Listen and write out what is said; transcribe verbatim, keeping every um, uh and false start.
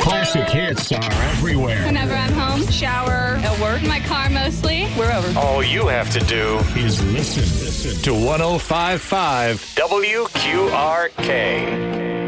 Classic hits are everywhere. Whenever I'm home, shower, at work, in my car mostly, wherever. All you have to do Is listen, listen. to one oh five point five W Q R K.